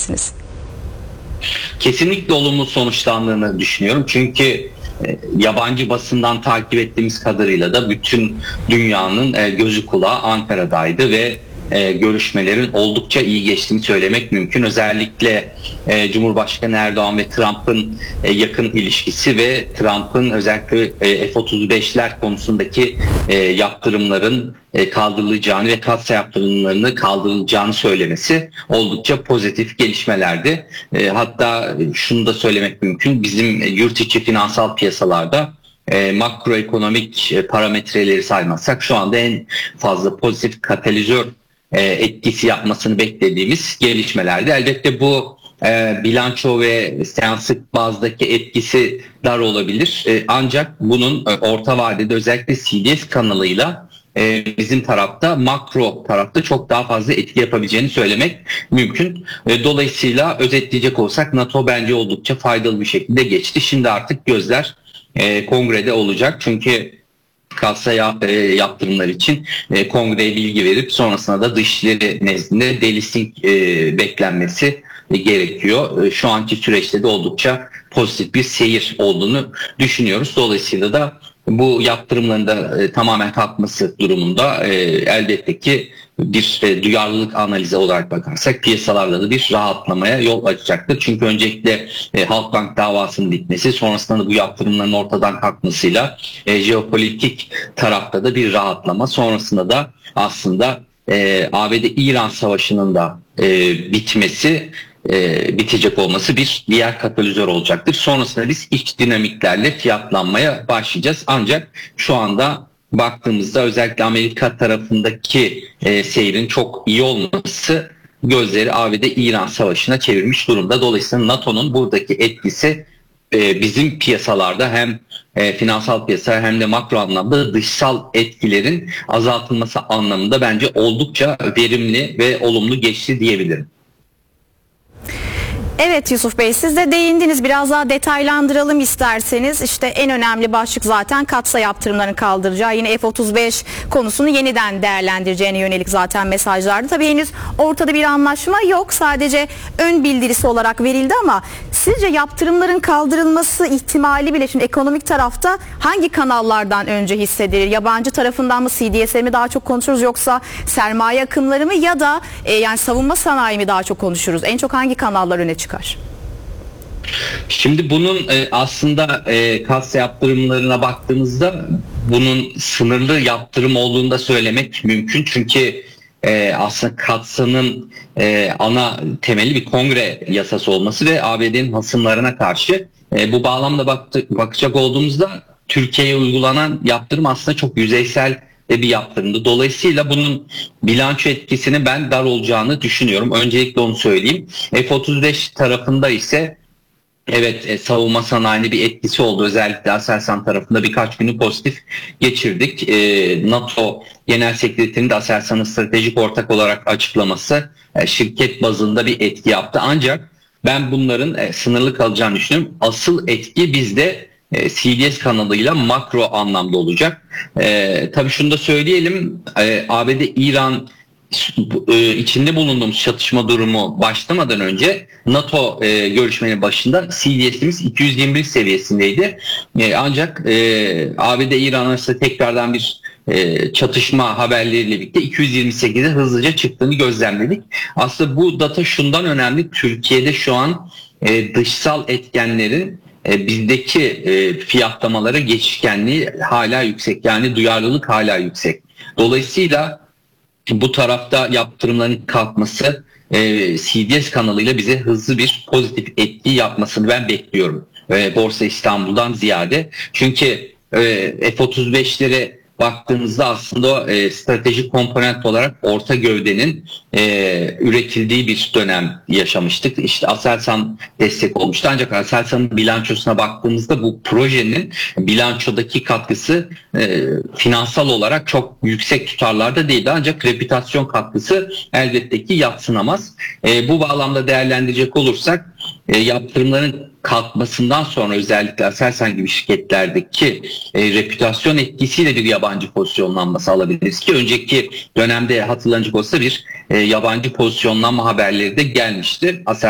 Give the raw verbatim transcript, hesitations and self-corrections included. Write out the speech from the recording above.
misiniz? Kesinlikle olumlu sonuçlandığını düşünüyorum. Çünkü e, yabancı basından takip ettiğimiz kadarıyla da bütün dünyanın e, gözü kulağı Ankara'daydı ve e, görüşmelerin oldukça iyi geçtiğini söylemek mümkün. Özellikle e, Cumhurbaşkanı Erdoğan ve Trump'ın e, yakın ilişkisi ve Trump'ın özellikle e, F otuz beşler konusundaki e, yaptırımların e, kaldırılacağını ve katsa yaptırımlarını kaldırılacağını söylemesi oldukça pozitif gelişmelerdi. E, hatta şunu da söylemek mümkün. Bizim e, yurt içi finansal piyasalarda E, makroekonomik e, parametreleri saymazsak şu anda en fazla pozitif katalizör e, etkisi yapmasını beklediğimiz gelişmelerdi. Elbette bu e, bilanço ve seanslık bazdaki etkisi dar olabilir. E, ancak bunun e, orta vadede özellikle C D S kanalıyla e, bizim tarafta, makro tarafta çok daha fazla etki yapabileceğini söylemek mümkün. E, dolayısıyla özetleyecek olsak NATO bence oldukça faydalı bir şekilde geçti. Şimdi artık gözler E, kongrede olacak. Çünkü kasa yap, e, yaptırımlar için e, kongreye bilgi verip sonrasında da dışişleri nezdinde delisting e, beklenmesi e, gerekiyor. E, şu anki süreçte de oldukça pozitif bir seyir olduğunu düşünüyoruz. Dolayısıyla da bu yaptırımların da e, tamamen kalkması durumunda e, elbette ki bir e, duyarlılık analizi olarak bakarsak piyasalarda da bir rahatlamaya yol açacaktır. Çünkü öncelikle e, Halkbank davasının bitmesi, sonrasında da bu yaptırımların ortadan kalkmasıyla e, jeopolitik tarafta da bir rahatlama, sonrasında da aslında e, A B D-İran savaşının da e, bitmesi, E, bitecek olması bir diğer katalizör olacaktır. Sonrasında biz iç dinamiklerle fiyatlanmaya başlayacağız. Ancak şu anda baktığımızda özellikle Amerika tarafındaki e, seyrin çok iyi olması gözleri A B D-İran savaşına çevirmiş durumda. Dolayısıyla NATO'nun buradaki etkisi e, bizim piyasalarda hem e, finansal piyasa hem de makro anlamda dışsal etkilerin azaltılması anlamında bence oldukça verimli ve olumlu geçti diyebilirim. Evet Yusuf Bey, siz de değindiniz, biraz daha detaylandıralım isterseniz. İşte en önemli başlık zaten katsa yaptırımların kaldıracağı, yine F otuz beş konusunu yeniden değerlendireceğine yönelik zaten mesajlardı. Tabii henüz ortada bir anlaşma yok, sadece ön bildirisi olarak verildi ama sizce yaptırımların kaldırılması ihtimali bile şimdi ekonomik tarafta hangi kanallardan önce hissedilir? Yabancı tarafından mı, C D S'e mi daha çok konuşuruz, yoksa sermaye akımları mı ya da e, yani savunma sanayi mi daha çok konuşuruz? En çok hangi kanallar öne çıkar? Şimdi bunun e, aslında e, katsa yaptırımlarına baktığımızda bunun sınırlı yaptırım olduğunu da söylemek mümkün. Çünkü e, aslında katsanın e, ana temeli bir kongre yasası olması ve A B D'nin hasımlarına karşı. E, bu bağlamda baktı, bakacak olduğumuzda Türkiye'ye uygulanan yaptırım aslında çok yüzeysel bir yaptırımdı. Dolayısıyla bunun bilanço etkisini ben dar olacağını düşünüyorum. Öncelikle onu söyleyeyim. F otuz beş tarafında ise evet e, savunma sanayine bir etkisi oldu. Özellikle Aselsan tarafında birkaç günü pozitif geçirdik. E, NATO Genel Sekreterinin de Aselsan'ı stratejik ortak olarak açıklaması e, şirket bazında bir etki yaptı. Ancak ben bunların e, sınırlı kalacağını düşünüyorum. Asıl etki bizde C D S kanalıyla makro anlamda olacak. Ee, tabii şunu da söyleyelim, ee, A B D-İran e, içinde bulunduğumuz çatışma durumu başlamadan önce NATO e, görüşmenin başında C D S'imiz iki yüz yirmi bir seviyesindeydi. E, ancak e, A B D-İran arasında tekrardan bir e, çatışma haberleriyle birlikte iki yüz yirmi sekize hızlıca çıktığını gözlemledik. Aslında bu data şundan önemli: Türkiye'de şu an e, dışsal etkenlerin E, bizdeki e, fiyatlamalara geçişkenliği hala yüksek, yani duyarlılık hala yüksek. Dolayısıyla bu tarafta yaptırımların kalkması e, C D S kanalıyla bize hızlı bir pozitif etki yapmasını ben bekliyorum. E, Borsa İstanbul'dan ziyade. Çünkü e, F otuz beşlere baktığımızda aslında e, stratejik komponent olarak orta gövdenin e, üretildiği bir dönem yaşamıştık. İşte Aselsan destek olmuştu. Ancak Aselsan'ın bilançosuna baktığımızda bu projenin bilançodaki katkısı e, finansal olarak çok yüksek tutarlarda değildi. Ancak reputasyon katkısı elbette ki yadsınamaz. E, bu bağlamda değerlendirecek olursak e, yaptırımların kalkmasından sonra özellikle Aselsan gibi şirketlerdeki e, reputasyon etkisiyle bir yabancı pozisyonlanması alabiliriz ki önceki dönemde hatırlanacak olsa bir e, yabancı pozisyonlanma haberleri de gelmişti.